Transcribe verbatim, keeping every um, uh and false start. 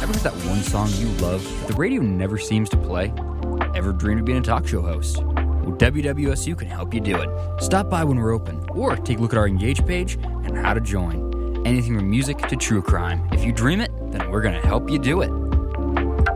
Ever heard that one song you love but the radio never seems to play? Ever dreamed of being a talk show host? Well, W W S U can help you do it. Stop by when we're open, or take a look at our Engage page and how to join. Anything from music to true crime. If you dream it, then we're going to help you do it.